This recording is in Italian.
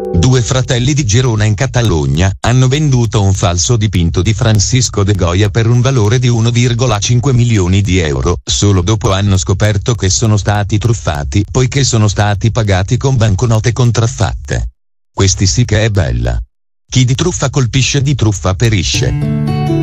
Due fratelli di Girona in Catalogna hanno venduto un falso dipinto di Francisco de Goya per un valore di 1,5 milioni di euro, solo dopo hanno scoperto che sono stati truffati, poiché sono stati pagati con banconote contraffatte. Questi sì che è bella. Chi di truffa colpisce di truffa perisce.